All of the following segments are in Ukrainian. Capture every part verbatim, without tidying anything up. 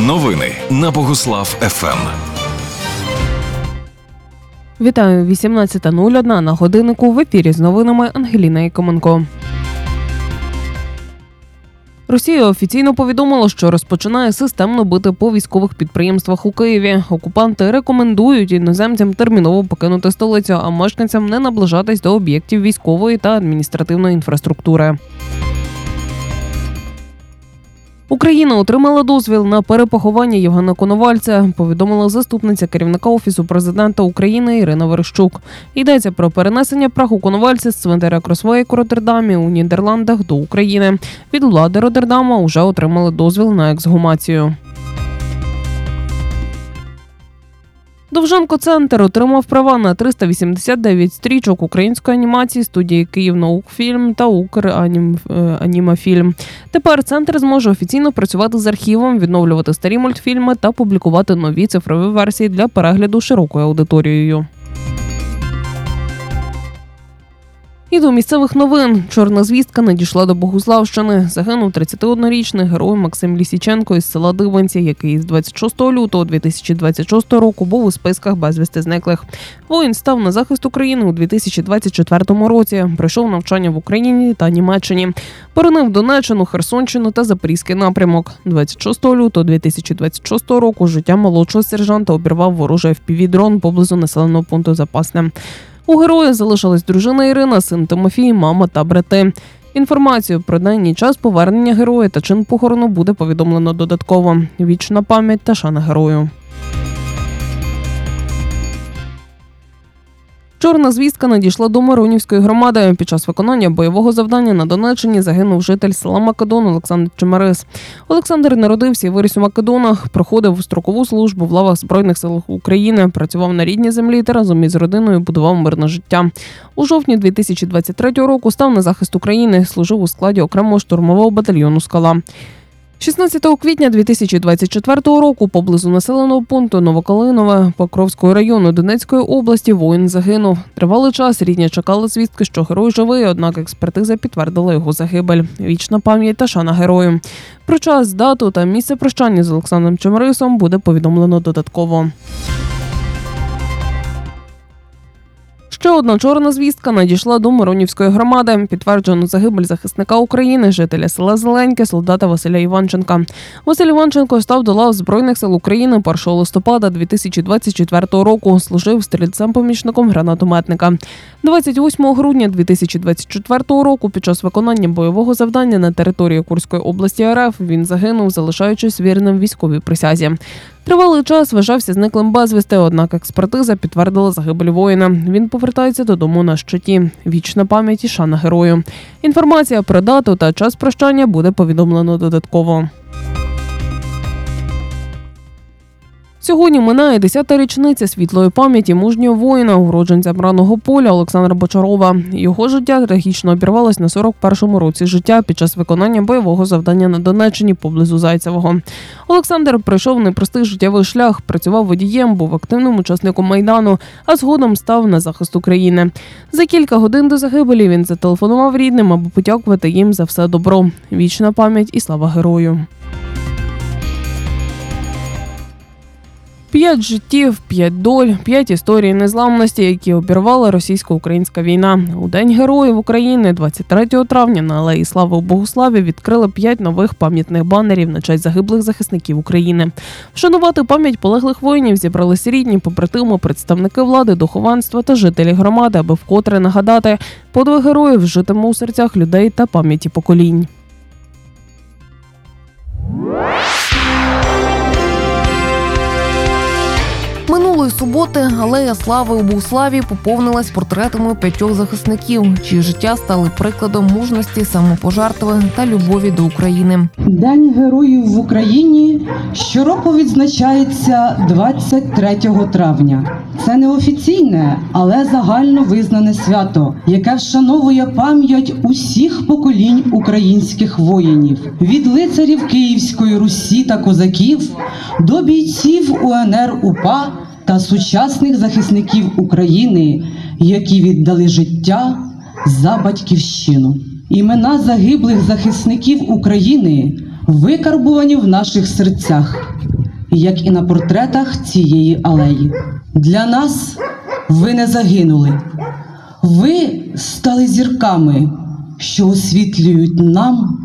Новини на Богуслав еф ем. Вітаю, вісімнадцята нуль одна на годиннику, в ефірі з новинами Ангеліна Якименко. Росія офіційно повідомила, що розпочинає системно бити по військових підприємствах у Києві. Окупанти рекомендують іноземцям терміново покинути столицю, а мешканцям не наближатись до об'єктів військової та адміністративної інфраструктури. Україна отримала дозвіл на перепоховання Євгена Коновальця, повідомила заступниця керівника Офісу президента України Ірина Верещук. Йдеться про перенесення праху Коновальця з цвинтаря Кросвейк у Роттердамі у Нідерландах до України. Від влади Роттердама вже отримали дозвіл на ексгумацію. Довженко-центр отримав права на триста вісімдесят дев'ять стрічок української анімації студії «Київнаукфільм» та «Укранімафільм». Тепер центр зможе офіційно працювати з архівом, відновлювати старі мультфільми та публікувати нові цифрові версії для перегляду широкою аудиторією. І до місцевих новин. Чорна звістка надійшла до Богуславщини. Загинув тридцятиоднорічний герой Максим Лісіченко із села Диванці, який з двадцять шостого лютого дві тисячі двадцять шостого року був у списках безвісти зниклих. Воїн став на захист України у дві тисячі двадцять четвертому році. Пройшов навчання в Україні та Німеччині. Боронив Донеччину, Херсонщину та Запорізький напрямок. двадцять шостого лютого дві тисячі двадцять шостого року життя молодшого сержанта обірвав ворожий еф пі ві-дрон поблизу населеного пункту Запасне. У героя залишилась дружина Ірина, син Тимофій, мама та брати. Інформацію про день і час повернення героя та чин похорону буде повідомлено додатково. Вічна пам'ять та шана герою. Чорна звістка надійшла до Миронівської громади. Під час виконання бойового завдання на Донеччині загинув житель села Македон Олександр Чемерис. Олександр народився і виріс у Македонах, проходив строкову службу в лавах Збройних сил України, працював на рідній землі та разом із родиною будував мирне життя. У жовтні дві тисячі двадцять третього року став на захист України, служив у складі окремого штурмового батальйону «Скала». шістнадцятого квітня дві тисячі двадцять четвертого року поблизу населеного пункту Новокалинове Покровського району Донецької області воїн загинув. Тривалий час рідні чекали звістки, що герой живий, однак експертиза підтвердила його загибель. Вічна пам'ять та шана герою. Про час, дату та місце прощання з Олександром Чемерисом буде повідомлено додатково. Ще одна чорна звістка надійшла до Миронівської громади. Підтверджено загибель захисника України, жителя села Зеленьке, солдата Василя Іванченка. Василь Іванченко став до лав Збройних сил України першого листопада дві тисячі двадцять четвертого року. Служив стрільцем-помічником гранатометника. двадцять восьмого грудня дві тисячі двадцять четвертого року під час виконання бойового завдання на території Курської області ар еф він загинув, залишаючись вірним військовій присязі. Тривалий час вважався зниклим безвісти, однак експертиза підтвердила загибель воїна. Він повертається додому на щиті. Вічна пам'ять і шана герою. Інформація про дату та час прощання буде повідомлено додатково. Сьогодні минає десята річниця світлої пам'яті мужнього воїна, уродженця Браного поля Олександра Бочарова. Його життя трагічно обірвалось на сорок першому році життя під час виконання бойового завдання на Донеччині поблизу Зайцевого. Олександр пройшов непростий життєвий шлях, працював водієм, був активним учасником Майдану, а згодом став на захист України. За кілька годин до загибелі він зателефонував рідним, аби подякувати їм за все добро. Вічна пам'ять і слава герою. П'ять життів, п'ять доль, п'ять історій незламності, які обірвала російсько-українська війна. У День Героїв України двадцять третього травня на Алеї Слави у Богуславі відкрили п'ять нових пам'ятних банерів на честь загиблих захисників України. Вшанувати пам'ять полеглих воїнів зібрались рідні, побратими, представники влади, духовенства та жителі громади, аби вкотре нагадати подвиг героїв житиме у серцях людей та пам'яті поколінь. Минулої суботи Алея Слави у Богуславі поповнилась портретами п'ятьох захисників, чиї життя стали прикладом мужності, самопожертви та любові до України. День Героїв в Україні щороку відзначається двадцять третього травня. Це не офіційне, але загально визнане свято, яке вшановує пам'ять усіх поколінь українських воїнів. Від лицарів Київської Русі та козаків до бійців у ен ер у па та сучасних захисників України, які віддали життя за батьківщину. Імена загиблих захисників України викарбувані в наших серцях. як і на портретах цієї алеї. Для нас ви не загинули. Ви стали зірками, що освітлюють нам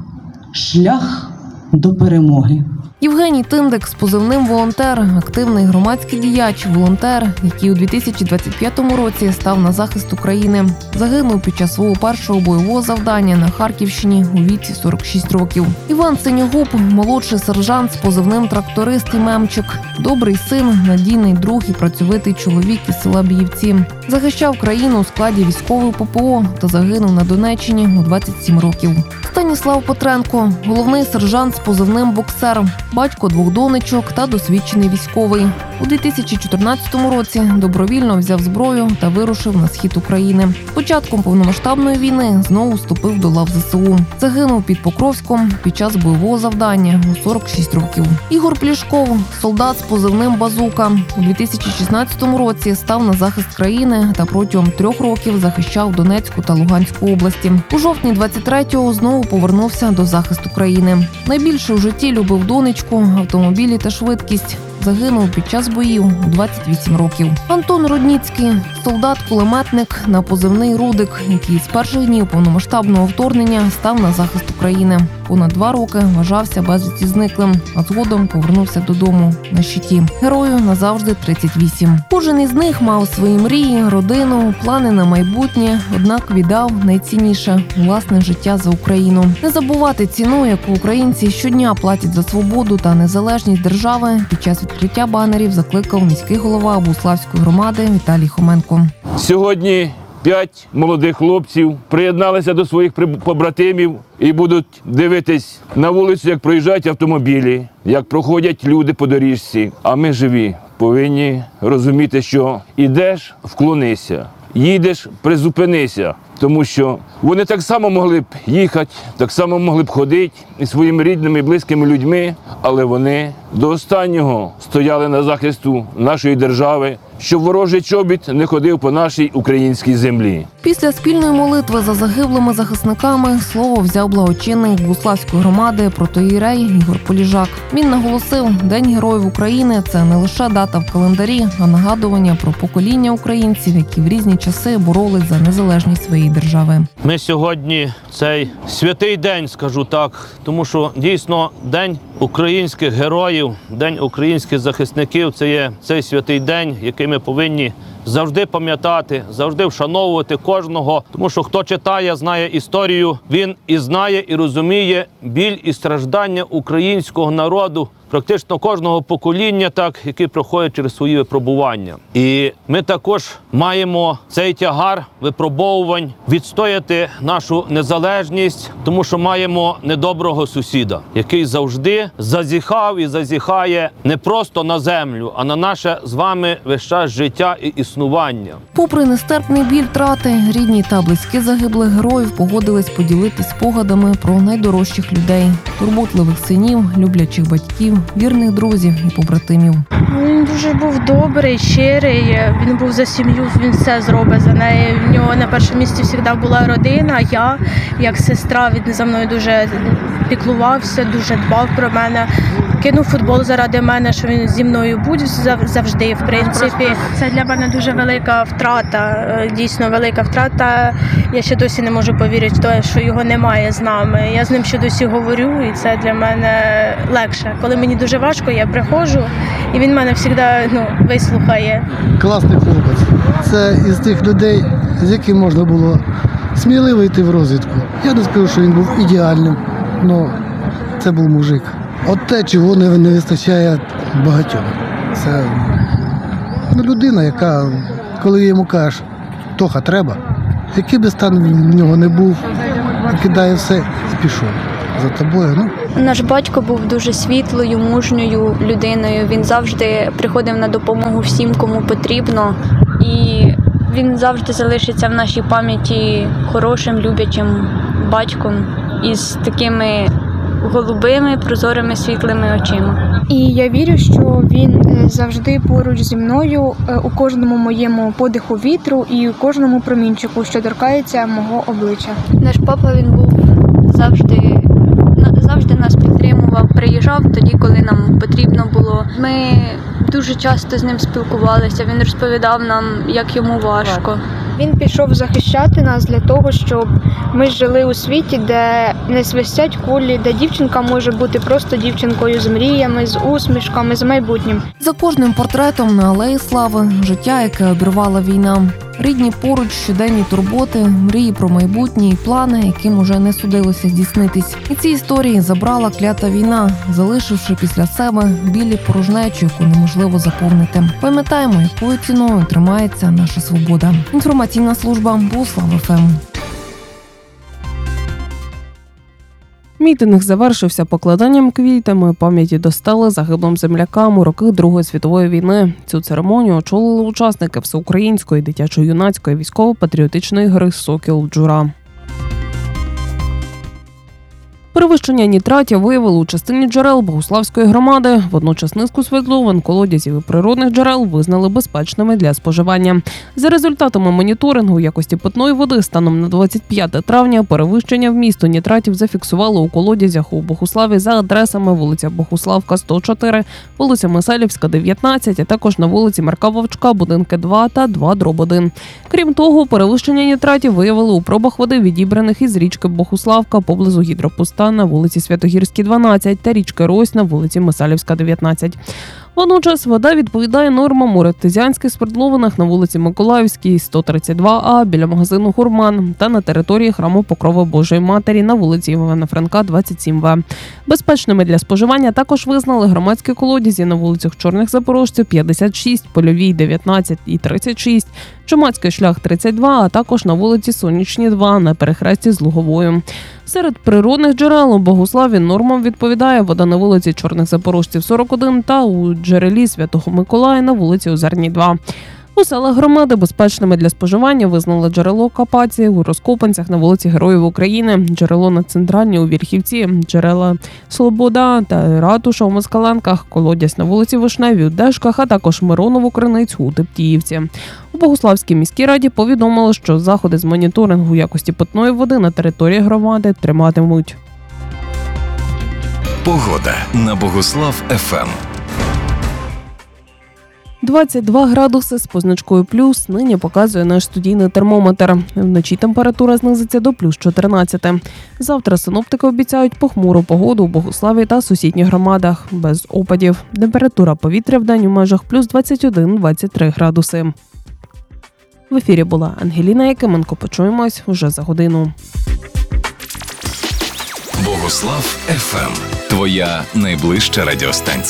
шлях до перемоги. Євгеній Тиндик з позивним «Волонтер» – активний громадський діяч, волонтер, який у дві тисячі двадцять п'ятому році став на захист України. Загинув під час свого першого бойового завдання на Харківщині у віці сорок шість років. Іван Синьогуб – молодший сержант з позивним «Тракторист» і «Мемчик». Добрий син, надійний друг і працьовитий чоловік із села Біївці. Захищав країну у складі військової ППО та загинув на Донеччині у двадцять сім років. Станіслав Петренко – головний сержант з позивним «Боксер», батько двох донечок та досвідчений військовий. У дві тисячі чотирнадцятому році добровільно взяв зброю та вирушив на схід України. З початком повномасштабної війни знову вступив до лав ЗСУ. Загинув під Покровськом під час бойового завдання у сорок шість років. Ігор Плішков – солдат з позивним «Базука». У дві тисячі шістнадцятому році став на захист країни та протягом трьох років захищав Донецьку та Луганську області. У жовтні двадцять третього знову повернувся до захисту країни. Найбільше у житті любив донечку, автомобілі та швидкість. Загинув під час боїв у двадцять вісім років. Антон Рудніцький – солдат-кулеметник на позивний «Рудик», який з перших днів повномасштабного вторгнення став на захист України. Понад два роки вважався безвісти зниклим, а згодом повернувся додому на щиті. Герою назавжди тридцять вісім. Кожен із них мав свої мрії, родину, плани на майбутнє, однак віддав найцінніше – власне життя за Україну. Не забувати ціну, яку українці щодня платять за свободу та незалежність держави, під час відкриття банерів закликав міський голова Богуславської громади Віталій Хоменко. Сьогодні п'ять молодих хлопців приєдналися до своїх побратимів і будуть дивитись на вулицю, як проїжджають автомобілі, як проходять люди по доріжці. А ми живі, повинні розуміти, що ідеш – вклонися, їдеш – призупинися. Тому що вони так само могли б їхати, так само могли б ходити із своїми рідними і близькими людьми, але вони до останнього стояли на захисту нашої держави, щоб ворожий чобіт не ходив по нашій українській землі. Після спільної молитви за загиблими захисниками слово взяв благочинник Богуславської громади протоієрей Ігор Поліжак. Він наголосив, День Героїв України – це не лише дата в календарі, а нагадування про покоління українців, які в різні часи боролись за незалежність своєї держави. Ми сьогодні цей святий день, скажу так, тому що дійсно День українських героїв, День українських захисників – це є цей святий день, який ми повинні завжди пам'ятати, завжди вшановувати кожного, тому що хто читає, знає історію, він і знає, і розуміє біль і страждання українського народу, практично кожного покоління, так, які проходять через свої випробування. І ми також маємо цей тягар випробовувань відстояти нашу незалежність, тому що маємо недоброго сусіда, який завжди зазіхав і зазіхає не просто на землю, а на наше з вами весь час життя і існування. Попри нестерпний біль втрати, рідні та близькі загиблих героїв погодились поділитись спогадами про найдорожчих людей – турботливих синів, люблячих батьків, вірних друзів і побратимів. Він дуже був добрий, щирий, він був за сім'ю, він все зробить за неї. В нього на першому місці завжди була родина, я, як сестра, він за мною дуже піклувався, дуже дбав про мене. Кинув футбол заради мене, що він зі мною буде завжди, в принципі. Це для мене дуже велика втрата, дійсно велика втрата. Я ще досі не можу повірити в те, що його немає з нами. Я з ним ще досі говорю, і це для мене легше. Коли мені дуже важко, я приходжу, і він мене завжди ну, вислухає. Класний хлопець. Це із тих людей, з яким можна було сміливо йти в розвідку. Я не скажу, що він був ідеальним, але це був мужик. От те, чого не, не вистачає багатьом. Це ну, людина, яка, коли йому кажеш, Тоха, треба, який би стан в нього не був, кидає все і пішов за тобою. Ну. Наш батько був дуже світлою, мужньою людиною. Він завжди приходив на допомогу всім, кому потрібно. І він завжди залишиться в нашій пам'яті хорошим, люблячим батьком із такими голубими, прозорими, світлими очима. І я вірю, що він завжди поруч зі мною у кожному моєму подиху вітру і у кожному промінчику, що торкається мого обличчя. Наш папа, він був завжди, завжди нас підтримував, приїжджав тоді, коли нам потрібно було. Ми дуже часто з ним спілкувалися, він розповідав нам, як йому важко. Він пішов захищати нас для того, щоб ми жили у світі, де не свистять кулі, де дівчинка може бути просто дівчинкою з мріями, з усмішками, з майбутнім. За кожним портретом на Алеї Слави – життя, яке обірвала війна. Рідні поруч, щоденні турботи, мрії про майбутнє і плани, яким уже не судилося здійснитись. І ці історії забрала клята війна, залишивши після себе білі порожнечу, яку неможливо заповнити. Пам'ятаємо, якою ціною тримається наша свобода. Інформаційна служба Богуслав еф ем. Мітинг завершився покладанням квітами пам'яті до стели загиблим землякам у роки Другої світової війни. Цю церемонію очолили учасники всеукраїнської дитячо-юнацької військово-патріотичної гри «Сокіл Джура». Перевищення нітратів виявили у частині джерел Богуславської громади. Водночас низку свердловин, колодязів і природних джерел визнали безпечними для споживання. За результатами моніторингу якості питної води станом на двадцять п'яте травня перевищення вмісту нітратів зафіксували у колодязях у Богуславі за адресами вулиця Богуславка, сто чотири, вулиця Миселівська, дев'ятнадцять, а також на вулиці Марка Вовчка, будинки два та два дроб один. Крім того, перевищення нітратів виявили у пробах води, відібраних із річки Богуславка поблизу гідропоста на вулиці Святогірській, дванадцять та річки Рось на вулиці Мисалівська, дев'ятнадцять. Водночас вода відповідає нормам у артезіанських свердловинах на вулиці Миколаївській, сто тридцять два а, біля магазину «Гурман» та на території храму Покрови Божої Матері на вулиці Івана Франка, двадцять сім в. Безпечними для споживання також визнали громадські колодязі на вулицях Чорних Запорожців, п'ятдесят шість, Польовій, дев'ятнадцять і тридцять шість, Чумацький шлях, тридцять два, а також на вулиці Сонячні, два на перехресті з Луговою. Серед природних джерел у Богуславі нормам відповідає вода на вулиці Чорних Запорожців, сорок один та у джерелі Святого Миколая на вулиці Озерній, два. У селах громади безпечними для споживання визнали джерело Капаці у Розкопанцях на вулиці Героїв України, джерело на Центральній у Вірхівці, джерела Слобода та Ратуша у Москаленках, колодязь на вулиці Вишневій у Дешках, а також Миронову Криницю у Тептіївці. У Богуславській міській раді повідомили, що заходи з моніторингу якості питної води на території громади триматимуть. Погода на Богуслав еф ем. двадцять два градуси з позначкою плюс нині показує наш студійний термометр. Вночі температура знизиться до плюс чотирнадцять. Завтра синоптики обіцяють похмуру погоду у Богуславі та сусідніх громадах. Без опадів. Температура повітря в день у межах плюс двадцять один - двадцять три градуси. В ефірі була Ангеліна Якименко. Почуємось уже за годину. Богуслав еф ем. Твоя найближча радіостанція.